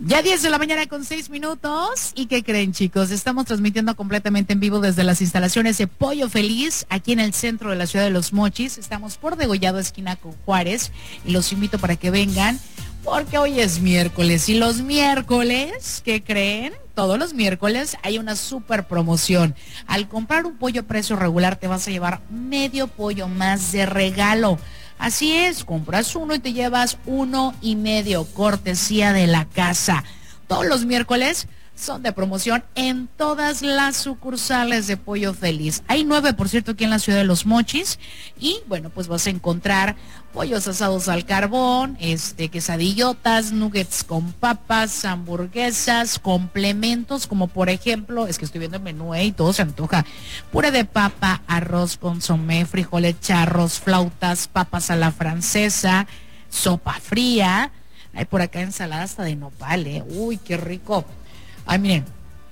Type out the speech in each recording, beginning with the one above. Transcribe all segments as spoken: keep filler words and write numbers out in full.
Ya diez de la mañana con seis minutos. ¿Y qué creen, chicos? Estamos transmitiendo completamente en vivo desde las instalaciones de Pollo Feliz, aquí en el centro de la ciudad de Los Mochis. Estamos por Degollado, esquina con Juárez. Y los invito para que vengan, porque hoy es miércoles. Y los miércoles, ¿qué creen? Todos los miércoles hay una super promoción. Al comprar un pollo a precio regular, te vas a llevar medio pollo más de regalo. Así es, compras uno y te llevas uno y medio, cortesía de la casa. Todos los miércoles son de promoción en todas las sucursales de Pollo Feliz. Hay nueve, por cierto, aquí en la ciudad de Los Mochis. Y bueno, pues vas a encontrar pollos asados al carbón, este, quesadillotas, nuggets con papas, hamburguesas, complementos, como por ejemplo, es que estoy viendo el menú, ¿eh? Y todo se antoja. Puré de papa, arroz, consomé, frijoles charros, flautas, papas a la francesa, sopa fría. Hay por acá ensalada hasta de nopal, ¿eh? Uy, qué rico. Ay, miren,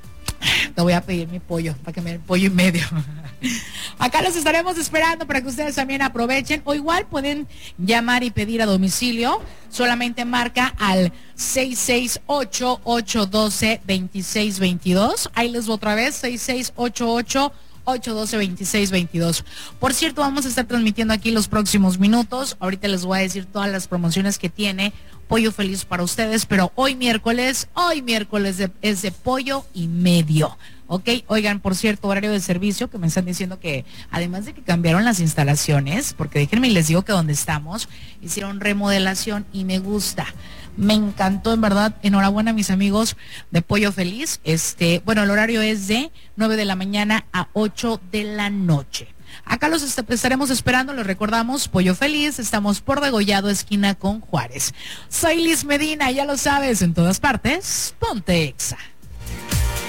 te voy a pedir mi pollo, para que me den pollo y medio. Acá los estaremos esperando para que ustedes también aprovechen. O igual pueden llamar y pedir a domicilio. Solamente marca al seis seis ocho, ocho uno dos, dos seis dos dos. Ahí les voy otra vez, seis seis ocho ocho, ocho uno dos, dos seis dos dos. Por cierto, vamos a estar transmitiendo aquí los próximos minutos. Ahorita les voy a decir todas las promociones que tiene Pollo Feliz para ustedes, pero hoy miércoles, hoy miércoles de, es de pollo y medio, ¿ok? Oigan, por cierto, horario de servicio, que me están diciendo que además de que cambiaron las instalaciones, porque déjenme y les digo que donde estamos, hicieron remodelación y me gusta. Me encantó, en verdad. Enhorabuena a mis amigos de Pollo Feliz. Este, bueno, el horario es de nueve de la mañana a ocho de la noche. Acá los est- estaremos esperando, les recordamos, Pollo Feliz, estamos por Degollado, esquina con Juárez. Soy Liz Medina, ya lo sabes, en todas partes, ponte Exa.